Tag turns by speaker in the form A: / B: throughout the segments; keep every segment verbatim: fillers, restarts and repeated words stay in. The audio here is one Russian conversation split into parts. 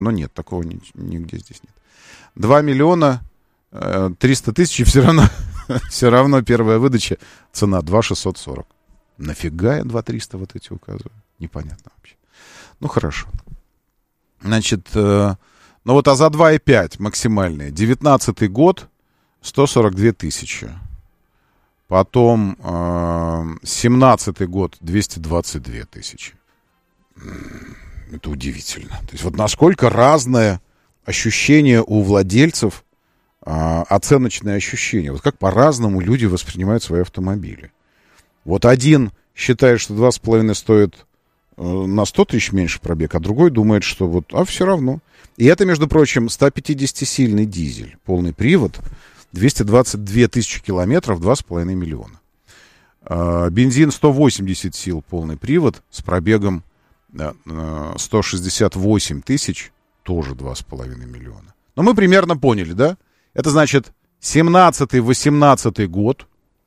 A: Но нет, такого ни, нигде здесь нет. два миллиона триста тысяч, и все равно, все равно первая выдача, цена два шестьсот сорок. Нафига я два триста вот эти указываю? Непонятно вообще. Ну, хорошо. Значит, э, ну вот, а за два и пять максимальные. девятнадцатый год, сто сорок две тысячи. Потом э, семнадцатый год, двести двадцать две тысячи. Это удивительно. То есть вот насколько разное ощущение у владельцев, э, оценочное ощущение. Вот как по-разному люди воспринимают свои автомобили. Вот один считает, что два с половиной стоит э, на сто тысяч меньше пробег, а другой думает, что вот, а все равно. И это, между прочим, сто пятидесятисильный дизель, полный привод, двести двадцать две тысячи километров, два с половиной миллиона. Э, бензин сто восемьдесят сил, полный привод, с пробегом э, сто шестьдесят восемь тысяч, тоже два с половиной миллиона. Но мы примерно поняли, да? Это значит семнадцатый-восемнадцатый год,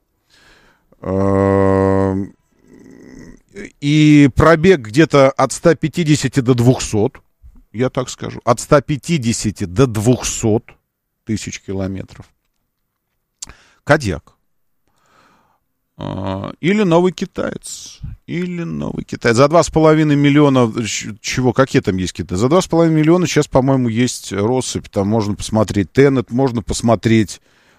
A: и пробег где-то от ста пятидесяти до двухсот, я так скажу, от ста пятидесяти до двухсот тысяч километров. Кодиак. Или новый китаец. Или новый китаец. За два с половиной миллиона, чего, какие там есть китайцы? За два с половиной миллиона сейчас, по-моему, есть россыпь. Там можно посмотреть Тенет, можно посмотреть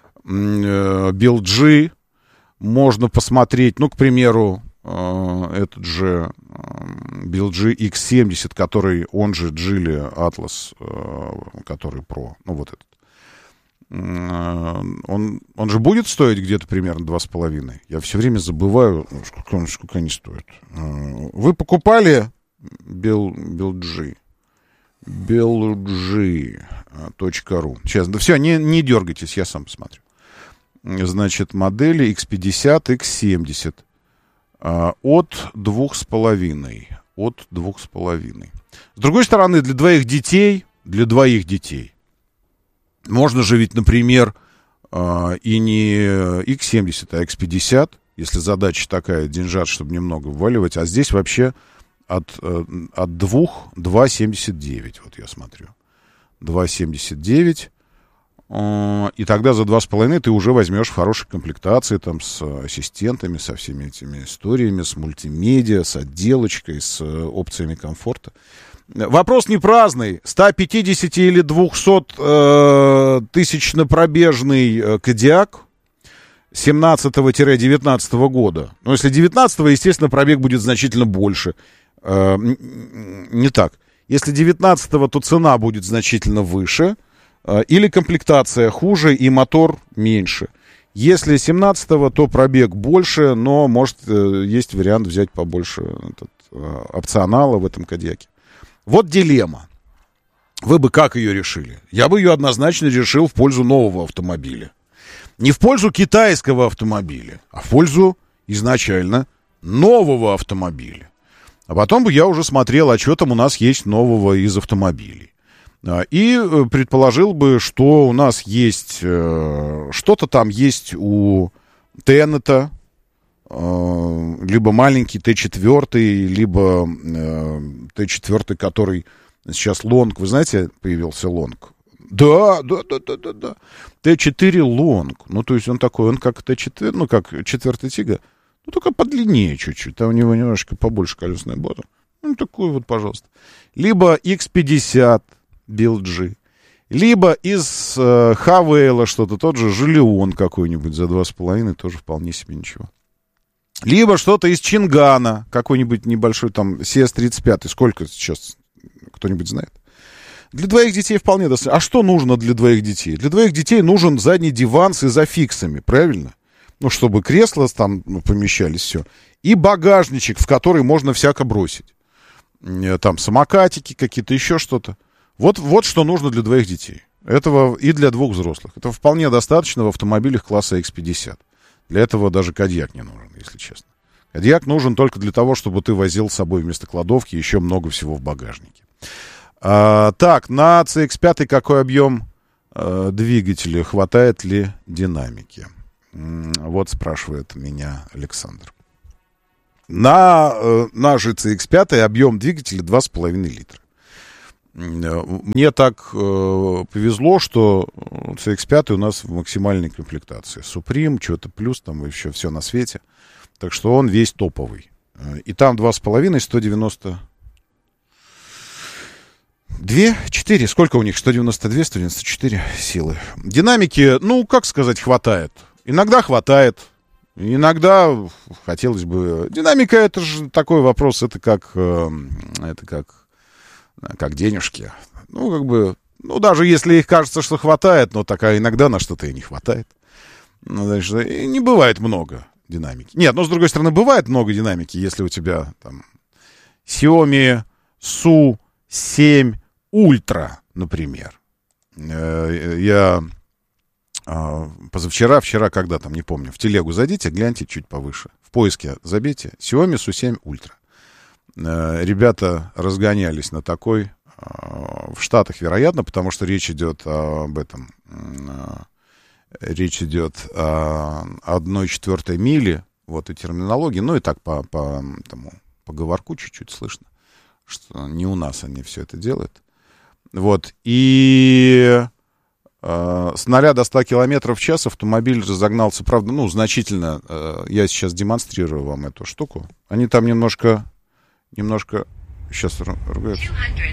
A: э, би эл джи, можно посмотреть, ну, к примеру, э, этот же э, би эл джи икс семьдесят, который, он же Geely Atlas, э, который Pro, ну, вот этот. Э, он, он же будет стоить где-то примерно два с половиной. Я все время забываю, сколько, сколько они стоят. Э, вы покупали би эл джи? би эл джи точка ру. Сейчас, да все, не, не дергайтесь, я сам посмотрю. Значит, модели икс пятьдесят, икс семьдесят а, от двух с половиной. От двух с половиной. С другой стороны, для двоих детей, для двоих детей, можно же ведь, например, а, и не икс семьдесят, а икс пятьдесят, если задача такая, деньжат, чтобы немного вваливать, а здесь вообще от, от двух два семьдесят девять, вот я смотрю. два семьдесят девять. И тогда за два с половиной ты уже возьмешь в хорошей комплектации, там, с ассистентами, со всеми этими историями, с мультимедиа, с отделочкой, с опциями комфорта. Вопрос не праздный. сто пятьдесят или двухсот э, тысячно-пробежный Кодиак семнадцатого-девятнадцатого года. Но если девятнадцатого, естественно, пробег будет значительно больше. Э, не так. Если девятнадцатого, то цена будет значительно выше. Или комплектация хуже и мотор меньше. Если семнадцатого, то пробег больше, но, может, есть вариант взять побольше этот, опционала в этом Кодиаке. Вот дилемма. Вы бы как ее решили? Я бы ее однозначно решил в пользу нового автомобиля. Не в пользу китайского автомобиля, а в пользу изначально нового автомобиля. А потом бы я уже смотрел, а что там у нас есть нового из автомобилей. И предположил бы, что у нас есть, что-то там есть у Тенета, либо маленький Т четыре, либо Т четыре, который сейчас лонг, вы знаете, появился лонг? Да, да, да, да, да, да. Т четыре лонг, ну, то есть он такой, он как Т четыре, ну, как четвертый Тига, ну, только подлиннее чуть-чуть, там у него немножко побольше колесная база. Ну, такой вот, пожалуйста. Либо икс пятьдесят, би эл джи. Либо из э, Хавейла что-то, тот же Жилион какой-нибудь за два с половиной, тоже вполне себе ничего. Либо что-то из Чингана, какой-нибудь небольшой там си эс тридцать пять. Сколько сейчас, кто-нибудь знает? Для двоих детей вполне достаточно. А что нужно для двоих детей? Для двоих детей нужен задний диван с изофиксами, правильно? Ну, чтобы кресла там ну, помещались, все. И багажничек, в который можно всяко бросить. Там самокатики какие-то, еще что-то. Вот, вот что нужно для двоих детей. Этого и для двух взрослых. Этого вполне достаточно в автомобилях класса икс пятьдесят. Для этого даже Кодиак не нужен, если честно. Кодиак нужен только для того, чтобы ты возил с собой вместо кладовки еще много всего в багажнике. А, так, на си икс пять какой объем а, двигателя? Хватает ли динамики? Вот спрашивает меня Александр. На, на же си икс пять объем двигателя два с половиной литра. Мне так э, повезло, что си икс пять у нас в максимальной комплектации. Supreme, что-то плюс, там еще все на свете. Так что он весь топовый. И там два с половиной, сто девяносто два, четыре. Сколько у них? сто девяносто два, сто девяносто четыре силы. Динамики, ну, как сказать, хватает. Иногда хватает. Иногда хотелось бы... Динамика — это же такой вопрос. Это как... Э, это как... как денежки. Ну, как бы, ну, даже если их кажется, что хватает, но такая иногда на что-то и не хватает. Ну, значит, и не бывает много динамики. Нет, но, с другой стороны, бывает много динамики, если у тебя там Xiaomi Су семь Ультра, например. Я позавчера, вчера, когда там, не помню, в телегу зайдите, гляньте чуть повыше. В поиске забейте Xiaomi Су семь Ультра. Ребята разгонялись на такой в Штатах, вероятно, потому что речь идет об этом. Речь идет о одной четвертой мили, вот и терминологии, ну и так по, по тому поговорку чуть-чуть слышно, что не у нас они все это делают. Вот, и э, с нуля до ста километров в час автомобиль разогнался, правда, ну, значительно. Э, я сейчас демонстрирую вам эту штуку. Они там немножко... Немножко... Сейчас ругаются.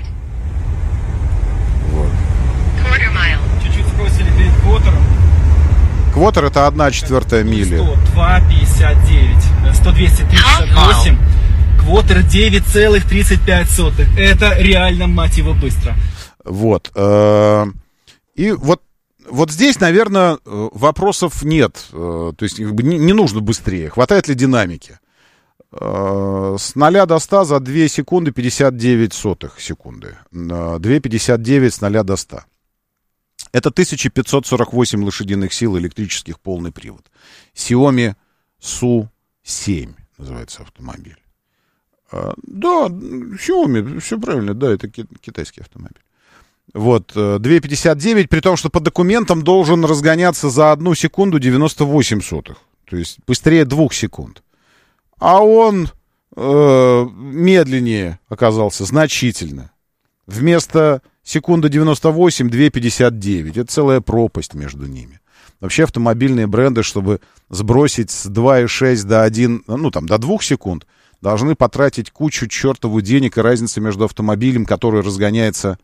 A: Вот.
B: Чуть-чуть сбросили перед квотером.
A: Квотер — это одна четвертая мили.
B: сто два пятьдесят девять. сто двести тридцать восемь. Квотер девять целых тридцать пять сотых. Это реально, мать его, быстро.
A: Вот. И вот, вот здесь, наверное, вопросов нет. То есть не нужно быстрее. Хватает ли динамики? С нуля до ста за две секунды пятьдесят девять сотых секунды. две пятьдесят девять с нуля до ста. Это тысяча пятьсот сорок восемь лошадиных сил электрических, полный привод. Xiaomi Су семь называется автомобиль. Да, Xiaomi, все правильно, да, это китайский автомобиль. Вот, две пятьдесят девять, при том, что по документам должен разгоняться за одну секунду девяносто восемь сотых. То есть быстрее двух секунд. А он э, медленнее оказался значительно. Вместо секунды девяносто восемь, две пятьдесят девять. Это целая пропасть между ними. Вообще автомобильные бренды, чтобы сбросить с два и шесть до один, ну там до двух секунд, должны потратить кучу чертову денег, и разница между автомобилем, который разгоняется,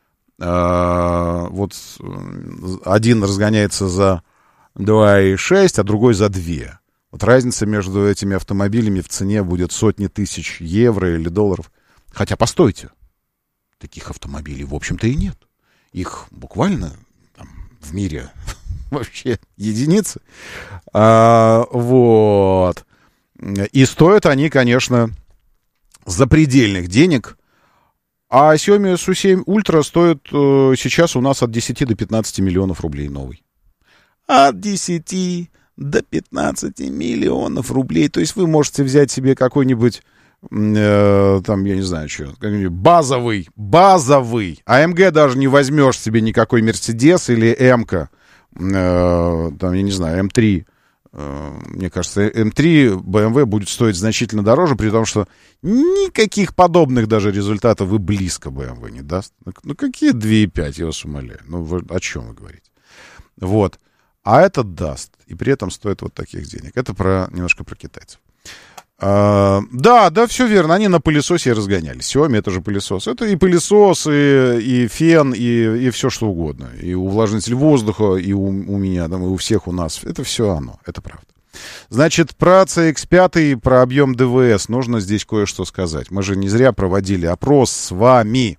A: э, вот один разгоняется за два и шесть, а другой за два. Вот разница между этими автомобилями в цене будет сотни тысяч евро или долларов. Хотя, постойте, таких автомобилей, в общем-то, и нет. Их буквально там, в мире вообще единицы. А, вот. И стоят они, конечно, запредельных денег. А Xiaomi Су семь Ультра стоит э, сейчас у нас от десяти до пятнадцати миллионов рублей новый. От десяти до пятнадцати миллионов рублей. То есть вы можете взять себе какой-нибудь, э, там, я не знаю, что, какой-нибудь базовый, базовый. А эм гэ даже не возьмешь себе никакой Мерседес или М-ка. Э, там, я не знаю, эм три. Э, мне кажется, эм три бэ эм вэ будет стоить значительно дороже, при том, что никаких подобных даже результатов и близко бэ эм вэ не даст. Ну, какие две и пять, я вас умоляю. Ну, вы, о чем вы говорите? Вот. А этот даст. И при этом стоит вот таких денег. Это про, немножко про китайцев. А, да, да, все верно. Они на пылесосе разгонялись. Xiaomi — это же пылесос. Это и пылесос, и, и фен, и, и все что угодно. И увлажнитель воздуха, и у, у меня, там, и у всех у нас. Это все оно. Это правда. Значит, про си икс пять, про объем дэ вэ эс нужно здесь кое-что сказать. Мы же не зря проводили опрос с вами.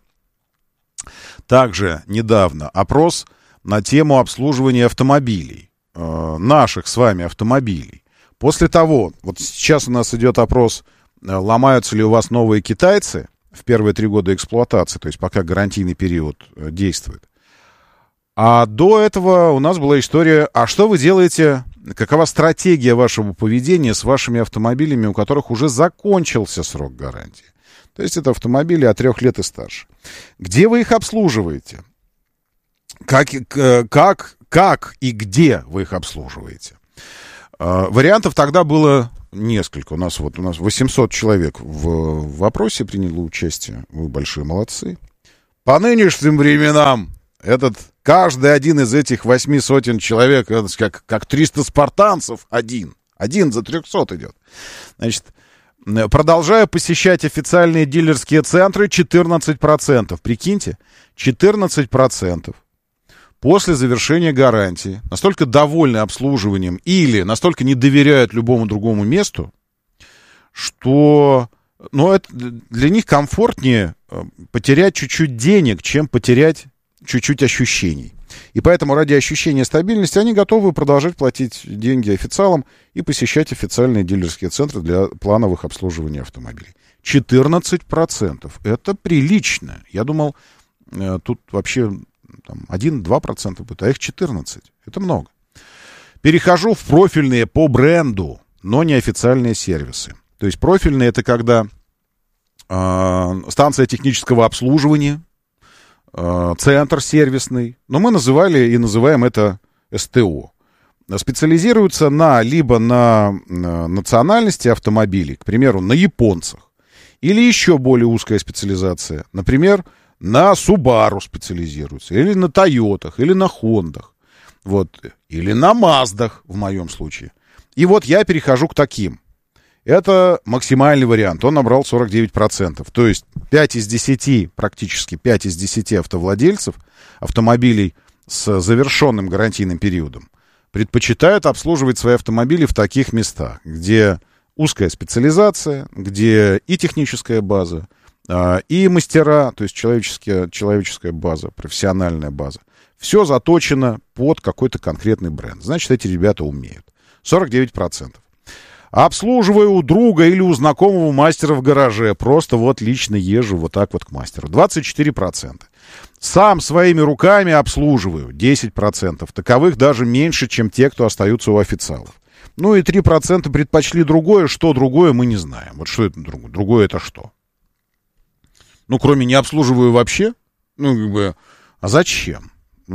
A: Также недавно опрос на тему обслуживания автомобилей, э, наших с вами автомобилей. После того, вот сейчас у нас идет опрос, э, ломаются ли у вас новые китайцы в первые три года эксплуатации, то есть пока гарантийный период э, действует. А до этого у нас была история, а что вы делаете, какова стратегия вашего поведения с вашими автомобилями, у которых уже закончился срок гарантии. То есть это автомобили от трех лет и старше. Где вы их обслуживаете? Как, как, как и где вы их обслуживаете? Uh, вариантов тогда было несколько. У нас вот у нас восемьсот человек в, в вопросе приняло участие. Вы большие молодцы. по нынешним временам этот, каждый один из этих восьми сотен человек, это как, как триста спартанцев, один. Один за трехсот идет. Значит, продолжаю посещать официальные дилерские центры, четырнадцать процентов. Прикиньте, четырнадцать процентов после завершения гарантии настолько довольны обслуживанием или настолько не доверяют любому другому месту, что, ну, это для них комфортнее потерять чуть-чуть денег, чем потерять чуть-чуть ощущений. И поэтому ради ощущения стабильности они готовы продолжать платить деньги официалам и посещать официальные дилерские центры для плановых обслуживания автомобилей. четырнадцать процентов. Это прилично. Я думал, тут вообще там, один-два процента будет, а их четырнадцать. Это много. Перехожу в профильные по бренду, но не официальные сервисы. То есть профильные — это когда э, станция технического обслуживания, э, центр сервисный, но мы называли и называем это эс тэ о. Специализируются на, либо на, на национальности автомобилей, к примеру, на японцах, или еще более узкая специализация, например, на Subaru специализируются, или на Тойотах, или на Хондах, вот, или на Маздах в моем случае. И вот я перехожу к таким. Это максимальный вариант, он набрал сорок девять процентов. То есть пять из десяти, практически пять из десяти автовладельцев автомобилей с завершенным гарантийным периодом предпочитают обслуживать свои автомобили в таких местах, где узкая специализация, где и техническая база, и мастера, то есть человеческая, человеческая база, профессиональная база. Все заточено под какой-то конкретный бренд. Значит, эти ребята умеют. сорок девять процентов. Обслуживаю у друга или у знакомого мастера в гараже. Просто вот лично езжу вот так вот к мастеру. двадцать четыре процента. Сам своими руками обслуживаю. десять процентов. Таковых даже меньше, чем те, кто остаются у официалов. Ну и три процента предпочли другое. Что другое, мы не знаем. Вот что это другое? Другое это что? Ну, кроме не обслуживаю вообще. Ну, как бы, а зачем?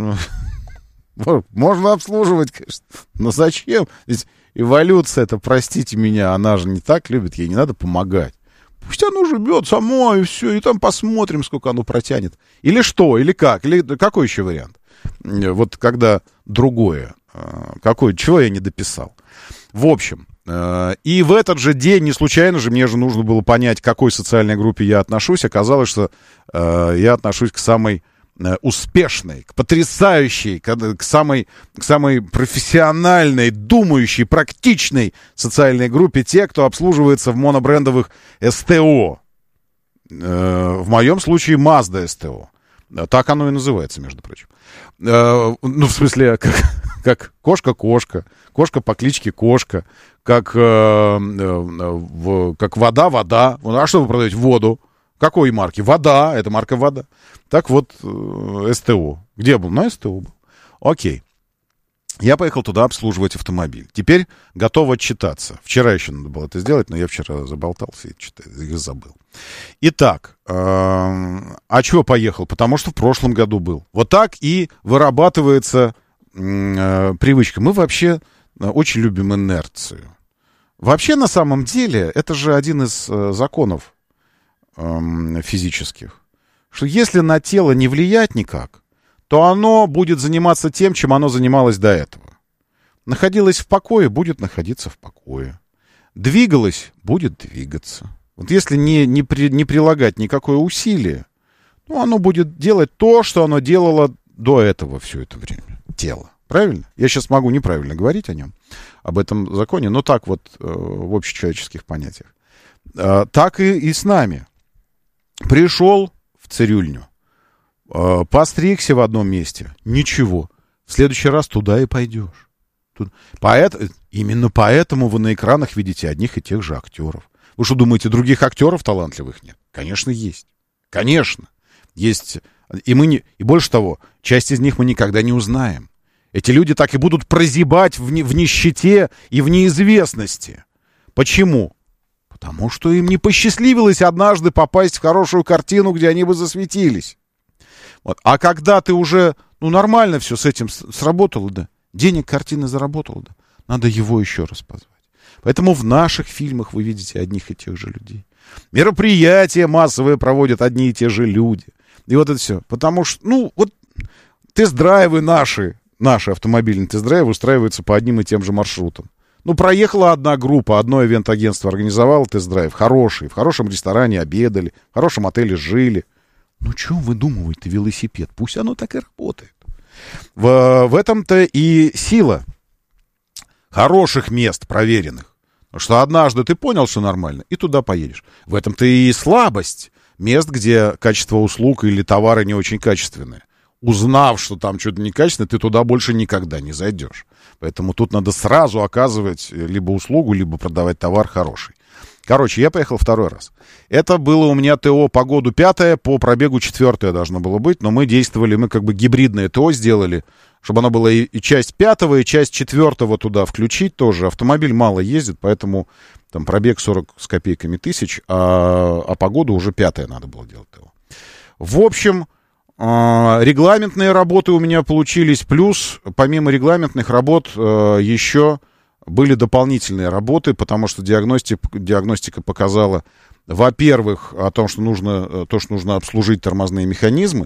A: Можно обслуживать, конечно. Но зачем? Ведь эволюция, это, простите меня, она же не так любит, ей не надо помогать. Пусть оно живет само, и все, и там посмотрим, сколько оно протянет. Или что, или как, или какой еще вариант? Вот когда другое, какой, чего я не дописал. В общем, и в этот же день, не случайно же, мне же нужно было понять, к какой социальной группе я отношусь. Оказалось, что я отношусь к самой успешной, к потрясающей, к, к, самой, к самой профессиональной, думающей, практичной социальной группе, те, кто обслуживается в монобрендовых эс тэ о. Э, в моем случае Mazda эс тэ о. Так оно и называется, между прочим. Э, ну, в смысле, как, как кошка-кошка, кошка по кличке Кошка, как, э, э, в, как вода-вода. А что вы продаете? Воду. Какой марки? Вода. Это марка вода. Так вот, эс тэ о. Где был? На эс тэ о был. Окей. Я поехал туда обслуживать автомобиль. Теперь готов отчитаться. Вчера еще надо было это сделать, но я вчера заболтался и забыл. Итак, э, а чего поехал? Потому что в прошлом году был. Вот так и вырабатывается э, привычка. Мы вообще очень любим инерцию. Вообще, на самом деле, это же один из э, законов физических, что если на тело не влиять никак, то оно будет заниматься тем, чем оно занималось до этого. Находилось в покое, будет находиться в покое. Двигалось, будет двигаться. Вот если не, не, при, не прилагать никакое усилие, ну, оно будет делать то, что оно делало до этого все это время. Тело. Правильно? Я сейчас могу неправильно говорить о нем, об этом законе, но так вот э, в общечеловеческих понятиях. Э, так и, и с нами. Пришел в цирюльню, э, постригся в одном месте, ничего. В следующий раз туда и пойдешь. Тут... Поэт... Именно поэтому вы на экранах видите одних и тех же актеров. Вы что думаете, других актеров талантливых нет? Конечно, есть. Конечно. Есть. И, мы не... и больше того, часть из них мы никогда не узнаем. Эти люди так и будут прозябать в, не... в нищете и в неизвестности. Почему? Потому что им не посчастливилось однажды попасть в хорошую картину, где они бы засветились. Вот. А когда ты уже, ну, нормально все с этим сработало, да, денег картины заработал, да, надо его еще раз позвать. Поэтому в наших фильмах вы видите одних и тех же людей. Мероприятия массовые проводят одни и те же люди. И вот это все. Потому что, ну, вот тест-драйвы наши, наши автомобильные тест-драйвы устраиваются по одним и тем же маршрутам. Ну, проехала одна группа, одно ивент-агентство организовало тест-драйв, хороший, в хорошем ресторане обедали, в хорошем отеле жили. Ну, что выдумывает-то велосипед? Пусть оно так и работает. В, в этом-то и сила хороших мест, проверенных. Потому что однажды ты понял, что нормально, и туда поедешь. В этом-то и слабость мест, где качество услуг или товары не очень качественные. Узнав, что там что-то некачественное, ты туда больше никогда не зайдешь. Поэтому тут надо сразу оказывать либо услугу, либо продавать товар хороший. Короче, я поехал второй раз. Это было у меня ТО по году пятое, по пробегу четвертое должно было быть, но мы действовали, мы как бы гибридное ТО сделали, чтобы оно было и, и часть пятого, и часть четвертого туда включить тоже. Автомобиль мало ездит, поэтому там пробег сорок с копейками тысяч, а, а по году уже пятое надо было делать ТО. В общем, э, регламентные работы у меня получились, плюс помимо регламентных работ э, еще... были дополнительные работы, потому что диагностика, диагностика показала, во-первых, о том, что нужно, то, что нужно обслужить тормозные механизмы.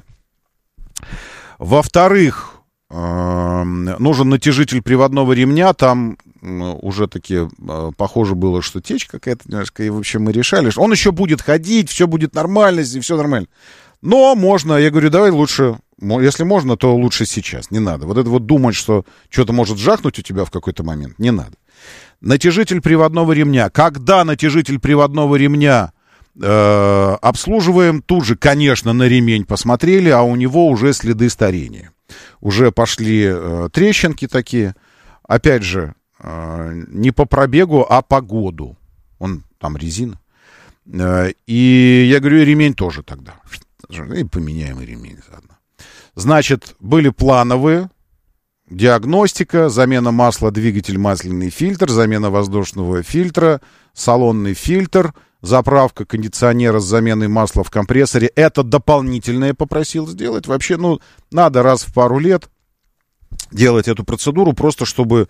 A: Во-вторых, э, нужен натяжитель приводного ремня. Там уже таки э, похоже было, что течь какая-то немножко. И, в общем, мы решали, что он еще будет ходить, все будет нормально, и все нормально. Но можно, я говорю, давай лучше... Если можно, то лучше сейчас, не надо. Вот это вот думать, что что-то может жахнуть у тебя в какой-то момент, не надо. Натяжитель приводного ремня. Когда натяжитель приводного ремня э, обслуживаем, тут же, конечно, на ремень посмотрели, а у него уже следы старения. Уже пошли э, трещинки такие. Опять же, э, не по пробегу, а по году. Он там резина. Э, и я говорю, и ремень тоже тогда. И поменяем и ремень заодно. Значит, были плановые, диагностика, замена масла, двигатель, масляный фильтр, замена воздушного фильтра, салонный фильтр, заправка кондиционера с заменой масла в компрессоре. Это дополнительное попросил сделать. Вообще, ну, надо раз в пару лет делать эту процедуру, просто чтобы,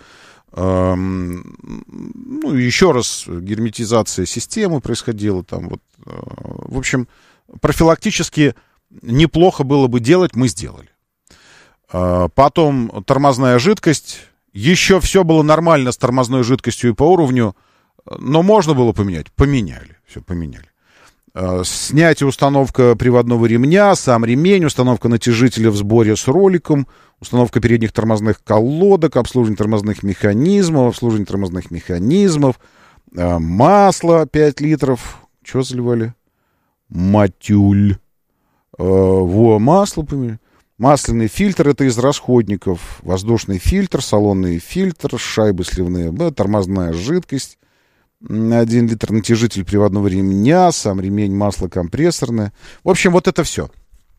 A: эм, ну, еще раз герметизация системы происходила. Там вот, э, в общем, профилактически неплохо было бы делать, мы сделали. Потом тормозная жидкость. Еще все было нормально с тормозной жидкостью и по уровню, но можно было поменять. Поменяли. Все поменяли. Снятие, установка приводного ремня, сам ремень, установка натяжителя в сборе с роликом, установка передних тормозных колодок, обслуживание тормозных механизмов, обслуживание тормозных механизмов, масло пять литров. Что заливали? Матюль. Во, масло поменяли. Масляный фильтр — это из расходников. Воздушный фильтр, салонный фильтр, шайбы сливные, да, тормозная жидкость, один литр, натяжитель приводного ремня, сам ремень, масло компрессорное. В общем, вот это все.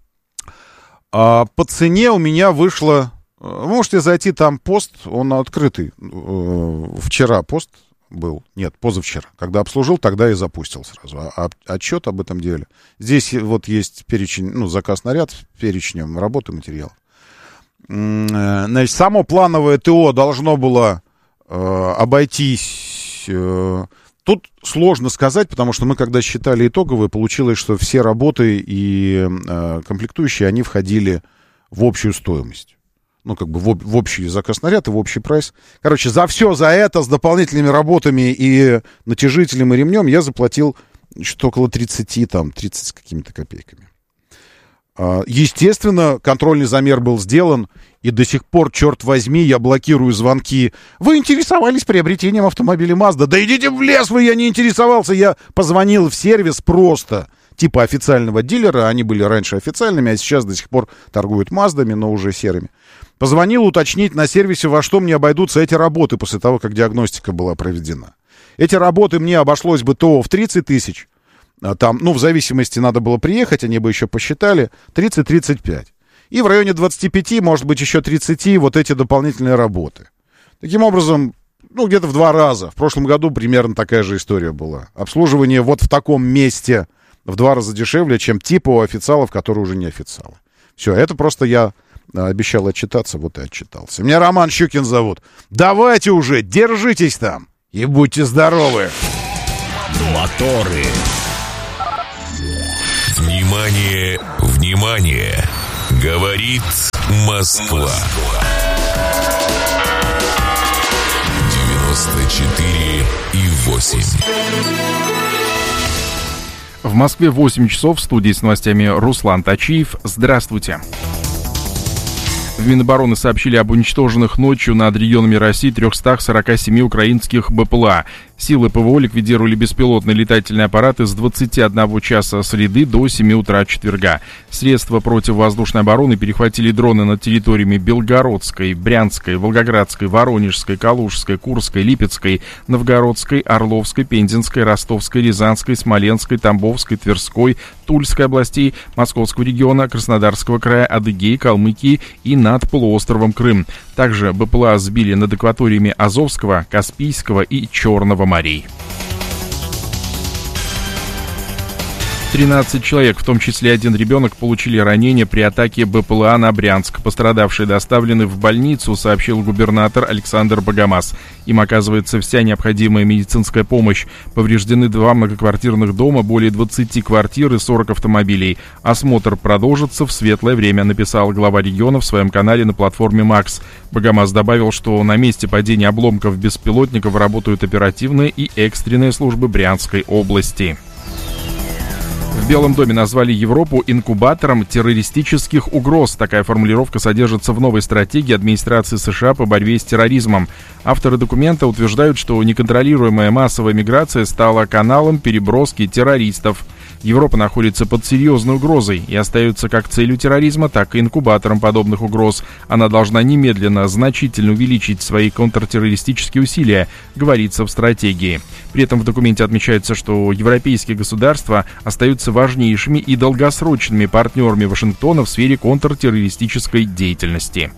A: А по цене у меня вышло... Вы можете зайти, там пост, он открытый. Вчера пост был. Нет, позавчера. Когда обслужил, тогда и запустил сразу. А отчет об этом деле. Здесь вот есть перечень, ну, заказ на ряд с перечнем работы материалов. Значит, само плановое ТО должно было э, обойтись... Э, тут сложно сказать, потому что мы, когда считали итоговые, получилось, что все работы и э, комплектующие, они входили в общую стоимость. Ну, как бы в, в общий заказ снаряд и в общий прайс. Короче, за все за это с дополнительными работами и натяжителем и ремнем я заплатил что-то около тридцать, там, тридцать с какими-то копейками. Естественно, контрольный замер был сделан, и до сих пор, черт возьми, я блокирую звонки. Вы интересовались приобретением автомобиля Mazda? Да идите в лес вы, я не интересовался. Я позвонил в сервис просто, типа официального дилера. Они были раньше официальными, а сейчас до сих пор торгуют Маздами, но уже серыми. Позвонил уточнить на сервисе, во что мне обойдутся эти работы после того, как диагностика была проведена. Эти работы мне обошлось бы ТО в тридцать тысяч. Там, ну, в зависимости, надо было приехать, они бы еще посчитали, тридцать-тридцать пять. И в районе двадцать пять, может быть, еще тридцать, вот эти дополнительные работы. Таким образом, ну, где-то в два раза. В прошлом году примерно такая же история была. Обслуживание вот в таком месте в два раза дешевле, чем типа у официалов, которые уже не официалы. Все, это просто я обещал отчитаться, вот и отчитался. Меня Роман Щукин зовут. Давайте уже, держитесь там и будьте здоровы.
C: Моторы. Внимание, внимание! Говорит Москва. девяносто четыре и восемь.
D: В Москве восемь часов. В студии с новостями Руслан Тачиев. Здравствуйте. В Минобороны сообщили об уничтоженных ночью над регионами России трехстах сорока семи украинских БПЛА. Силы ПВО ликвидировали беспилотные летательные аппараты с двадцати одного часа среды до семи утра четверга. Средства противовоздушной обороны перехватили дроны над территориями Белгородской, Брянской, Волгоградской, Воронежской, Калужской, Курской, Липецкой, Новгородской, Орловской, Пензенской, Ростовской, Рязанской, Смоленской, Тамбовской, Тверской, Тульской областей, Московского региона, Краснодарского края, Адыгеи, Калмыкии и над полуостровом Крым. Также БПЛА сбили над акваториями Азовского, Каспийского и Черного морей. тринадцать человек, в том числе один ребенок, получили ранения при атаке БПЛА на Брянск. Пострадавшие доставлены в больницу, сообщил губернатор Александр Богомаз. Им оказывается вся необходимая медицинская помощь. Повреждены два многоквартирных дома, более двадцати квартир и сорок автомобилей. Осмотр продолжится в светлое время, написал глава региона в своем канале на платформе Макс. Богомаз добавил, что на месте падения обломков беспилотников работают оперативные и экстренные службы Брянской области. В Белом доме назвали Европу инкубатором террористических угроз. Такая формулировка содержится в новой стратегии администрации США по борьбе с терроризмом. Авторы документа утверждают, что неконтролируемая массовая миграция стала каналом переброски террористов. Европа находится под серьезной угрозой и остается как целью терроризма, так и инкубатором подобных угроз. Она должна немедленно значительно увеличить свои контртеррористические усилия, говорится в стратегии. При этом в документе отмечается, что европейские государства остаются важнейшими и долгосрочными партнерами Вашингтона в сфере контртеррористической деятельности.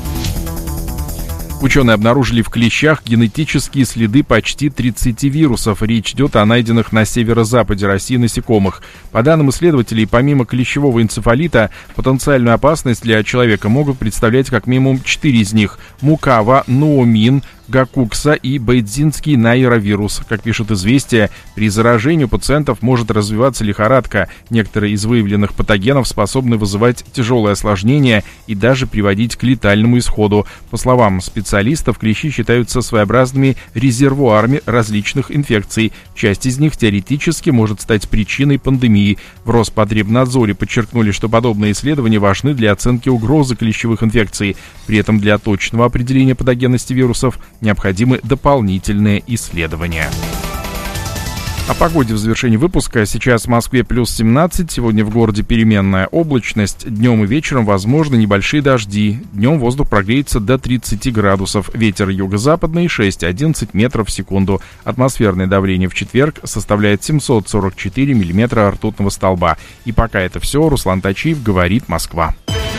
D: Ученые обнаружили в клещах генетические следы почти тридцати вирусов. Речь идет о найденных на северо-западе России насекомых. По данным исследователей, помимо клещевого энцефалита, потенциальную опасность для человека могут представлять как минимум четыре из них: мукава, ноомин, гакукса и бейдзинский найровирус. Как пишет «Известия», при заражении у пациентов может развиваться лихорадка. Некоторые из выявленных патогенов способны вызывать тяжелые осложнения и даже приводить к летальному исходу. По словам специалистов, клещи считаются своеобразными резервуарами различных инфекций. Часть из них теоретически может стать причиной пандемии. В Роспотребнадзоре подчеркнули, что подобные исследования важны для оценки угрозы клещевых инфекций. При этом для точного определения патогенности вирусов необходимы дополнительные исследования. О погоде в завершении выпуска. Сейчас в Москве плюс семнадцать, сегодня в городе переменная облачность. Днем и вечером возможны небольшие дожди. Днем воздух прогреется до тридцати градусов. Ветер юго-западный шесть-одиннадцать метров в секунду. Атмосферное давление в четверг составляет семьсот сорок четыре миллиметра ртутного столба. И пока это все. Руслан Тачиев, говорит Москва.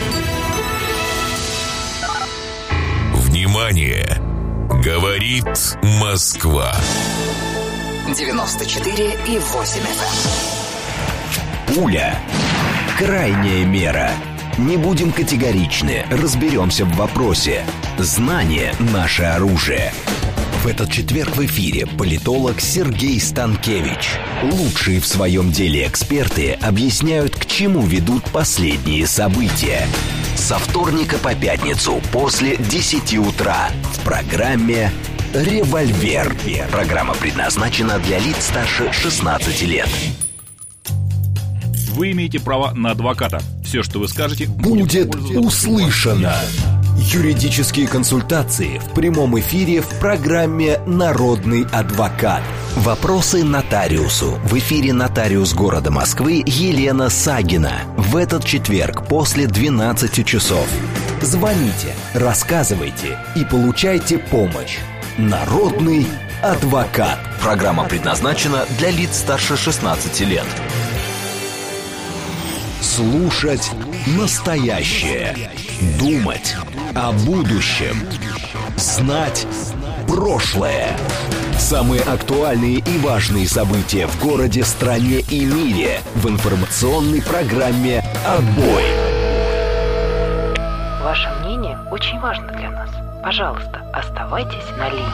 C: Внимание! Говорит Москва.
E: девяносто четыре и восемь эф эм.
F: Пуля. Крайняя мера. Не будем категоричны, разберемся в вопросе. Знание – наше оружие. В этот четверг в эфире политолог Сергей Станкевич. Лучшие в своем деле эксперты объясняют, к чему ведут последние события. Со вторника по пятницу после десяти утра в программе «Револьвер». Программа предназначена для лиц старше шестнадцати лет.
G: Вы имеете право на адвоката. Все, что вы скажете,
F: будет услышано. Юридические консультации в прямом эфире в программе «Народный адвокат». Вопросы нотариусу. В эфире нотариус города Москвы Елена Сагина. В этот четверг после двенадцати часов. Звоните, рассказывайте и получайте помощь. Народный адвокат. Программа предназначена для лиц старше шестнадцати лет. Слушать настоящее. Думать о будущем. Знать прошлое. Самые актуальные и важные события в городе, стране и мире в информационной программе «Отбой».
H: Ваше мнение очень важно для нас. Пожалуйста, оставайтесь на линии.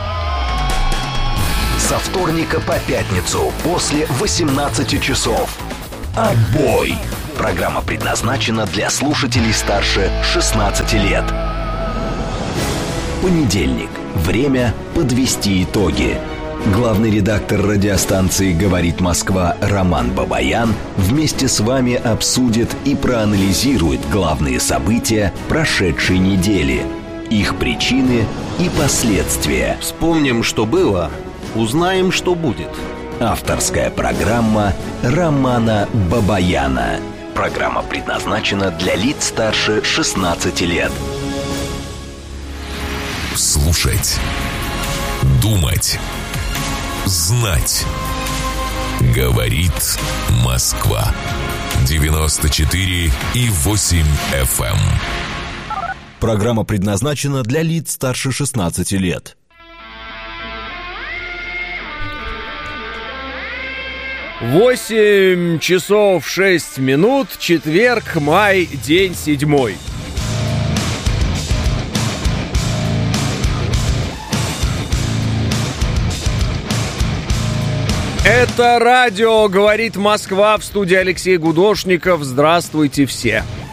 F: Со вторника по пятницу после восемнадцати часов. Отбой. Программа предназначена для слушателей старше шестнадцати лет. Понедельник. Время подвести итоги. Главный редактор радиостанции «Говорит Москва» Роман Бабаян вместе с вами обсудит и проанализирует главные события прошедшей недели, их причины и последствия.
I: Вспомним, что было, узнаем, что будет.
F: Авторская программа Романа Бабаяна. Программа предназначена для лиц старше шестнадцати лет.
C: Слушать, думать, знать. Говорит Москва. девяносто четыре и восемь эф эм.
J: Программа предназначена для лиц старше шестнадцати лет.
K: Восемь часов шесть минут, четверг, май, день седьмой. Это радио «Говорит Москва», в студии Алексей Гудошников. Здравствуйте все.